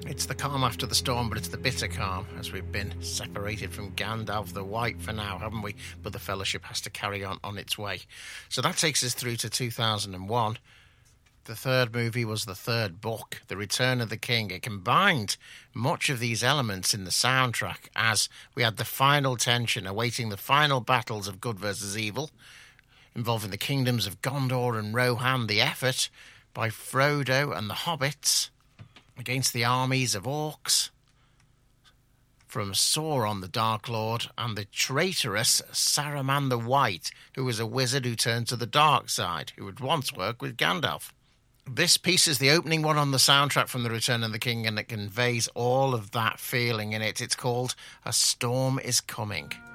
It's the calm after the storm, but it's the bitter calm, as we've been separated from Gandalf the White for now, haven't we? But the Fellowship has to carry on its way. So that takes us through to 2001. The third movie was the third book, The Return of the King. It combined much of these elements in the soundtrack as we had the final tension awaiting the final battles of good versus evil, involving the kingdoms of Gondor and Rohan, the effort by Frodo and the hobbits against the armies of orcs from Sauron the Dark Lord and the traitorous Saruman the White, who was a wizard who turned to the dark side, who had once worked with Gandalf. This piece is the opening one on the soundtrack from The Return of the King, and it conveys all of that feeling in it. It's called A Storm Is Coming.